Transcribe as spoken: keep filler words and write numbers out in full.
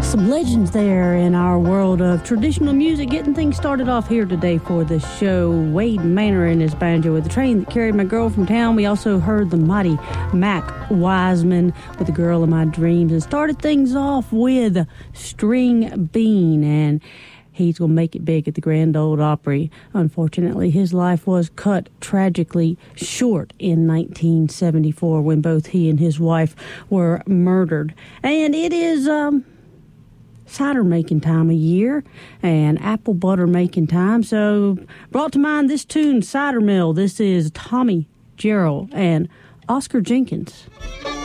Some legends there in our world of traditional music, getting things started off here today for the show. Wade Manor and his banjo with The Train That Carried My Girl From Town. We also heard the mighty Mac Wiseman with The Girl of My Dreams, and started things off with String Bean, and he's going to make it big at the Grand Ole Opry. Unfortunately, his life was cut tragically short in nineteen seventy-four when both he and his wife were murdered. And it is um cider making time of year and apple butter making time, so brought to mind this tune, Cider Mill. This is Tommy Jarrell and Oscar Jenkins.